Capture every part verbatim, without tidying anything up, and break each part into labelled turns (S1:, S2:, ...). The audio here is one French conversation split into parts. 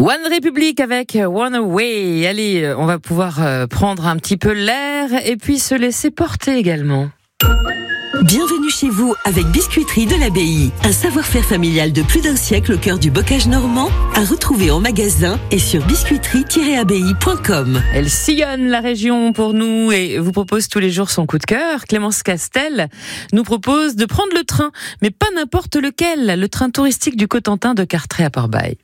S1: One Republic avec One Away. Allez, on va pouvoir prendre un petit peu l'air et puis se laisser porter également.
S2: Bienvenue chez vous avec Biscuiterie de l'Abbaye. Un savoir-faire familial de plus d'un siècle au cœur du bocage normand, à retrouver en magasin et sur biscuiterie tiret abbaye point com.
S1: Elle sillonne la région pour nous et vous propose tous les jours son coup de cœur. Clémence Castel nous propose de prendre le train, mais pas n'importe lequel, le train touristique du Cotentin de Carteret à Port-Bail.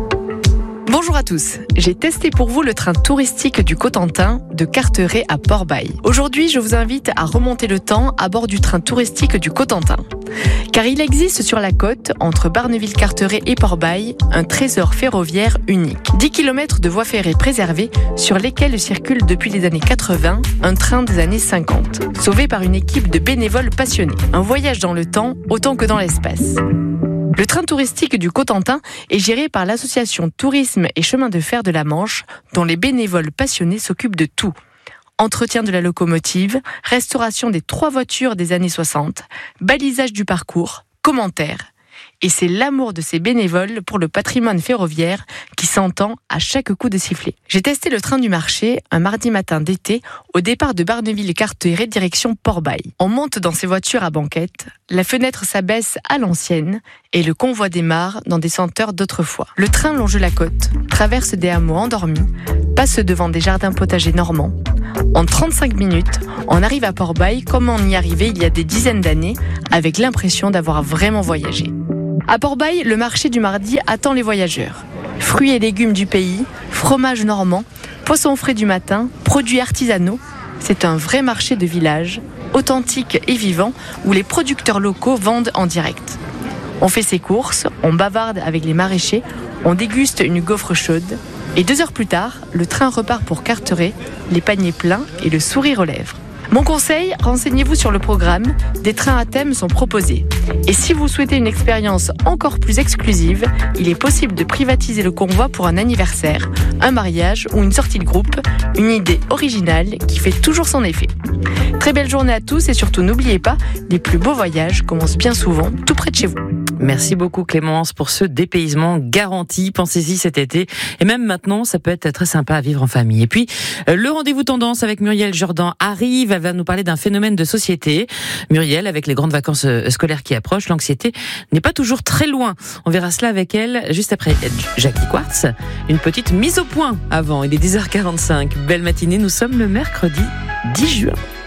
S3: Bonjour à tous, j'ai testé pour vous le train touristique du Cotentin de Carteret à Port-Bail. Aujourd'hui, je vous invite à remonter le temps à bord du train touristique du Cotentin. Car il existe sur la côte, entre Barneville-Carteret et Port-Bail, un trésor ferroviaire unique. dix kilomètres de voies ferrées préservées sur lesquelles circule depuis les années quatre-vingts un train des années cinquante, sauvé par une équipe de bénévoles passionnés. Un voyage dans le temps autant que dans l'espace. Le train touristique du Cotentin est géré par l'association Tourisme et Chemin de Fer de la Manche, dont les bénévoles passionnés s'occupent de tout. Entretien de la locomotive, restauration des trois voitures des années soixante, balisage du parcours, commentaires. Et c'est l'amour de ces bénévoles pour le patrimoine ferroviaire qui s'entend à chaque coup de sifflet. J'ai testé le train du marché un mardi matin d'été au départ de Barneville-Carteret direction Port-Bail. On monte dans ces voitures à banquette, la fenêtre s'abaisse à l'ancienne et le convoi démarre dans des senteurs d'autrefois. Le train longe la côte, traverse des hameaux endormis, passe devant des jardins potagers normands. En trente-cinq minutes, on arrive à Port-Bail comme on y arrivait il y a des dizaines d'années, avec l'impression d'avoir vraiment voyagé. À Port-Bail, le marché du mardi attend les voyageurs. Fruits et légumes du pays, fromage normand, poissons frais du matin, produits artisanaux. C'est un vrai marché de village, authentique et vivant, où les producteurs locaux vendent en direct. On fait ses courses, on bavarde avec les maraîchers, on déguste une gaufre chaude. Et deux heures plus tard, le train repart pour Carteret, les paniers pleins et le sourire aux lèvres. Mon conseil, renseignez-vous sur le programme, des trains à thème sont proposés. Et si vous souhaitez une expérience encore plus exclusive, il est possible de privatiser le convoi pour un anniversaire, un mariage ou une sortie de groupe, une idée originale qui fait toujours son effet. Très belle journée à tous et surtout n'oubliez pas, les plus beaux voyages commencent bien souvent tout près de chez vous.
S1: Merci beaucoup Clémence pour ce dépaysement garanti. Pensez-y cet été. Et même maintenant, ça peut être très sympa à vivre en famille. Et puis, le rendez-vous tendance avec Muriel Jourdan arrive. Elle va nous parler d'un phénomène de société. Muriel, avec les grandes vacances scolaires qui approchent, l'anxiété n'est pas toujours très loin. On verra cela avec elle juste après Jackie Quartz. Une petite mise au point avant. Il est dix heures quarante-cinq. Belle matinée. Nous sommes le mercredi dix juin.